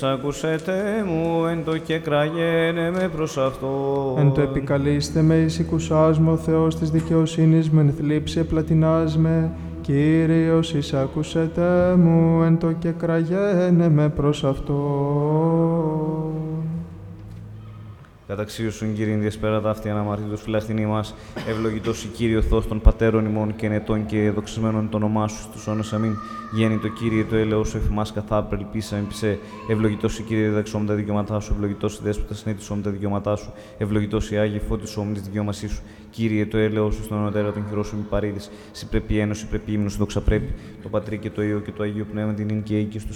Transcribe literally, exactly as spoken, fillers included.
εισακούσετε μου, εν το και κραγένε με προς αυτό. Εν το επικαλείστε με εις οικουσάς μου, ο Θεός της δικαιοσύνης μεν θλίψη επλατινάς με. Κύριος εισακούσετε μου, εν το και κραγένε με προς αυτό. Καταξίωσον Κύριε διασπέρατα αυτή αναμαρτήτως φυλαχτινή μας, ευλογητός η Κύριε Θεός των πατέρων ημών και νετών και δοξασμένων το όνομά σου στους αιώνας αμήν. Γέννη το Κύριε το έλεος σου εφημάς καθά πρελπίσαμε πισέ. Ευλογητός η Κύριε διδαξόμουν τα δικαιώματά σου, ευλογητός η Δέσποτα συνέτησόμουν τα δικαιώματά σου, ευλογητός η Άγιε φώτισόμουν της δικαιώμασής σου. Κύριε το έλεος σου στον αιωνοτέρα των χειρών σου μη παρήδης. Συ πρέπει ένωση, πρέπει ύμνος, δόξα πρέπει. Το Πατρί και το Υιό και το Αγίο Πνεύμα την ίν και οίκη στους